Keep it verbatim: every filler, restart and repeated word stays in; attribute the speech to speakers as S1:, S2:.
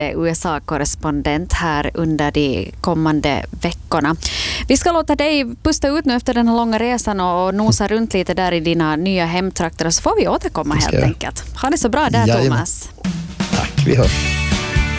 S1: U S A-korrespondent här under de kommande veckorna. Vi ska låta dig pusta ut nu efter den här långa resan och nosa runt lite där i dina nya hemtrakter, och så får vi återkomma helt enkelt. Ha det så bra där, Thomas.
S2: Tack, vi hörs.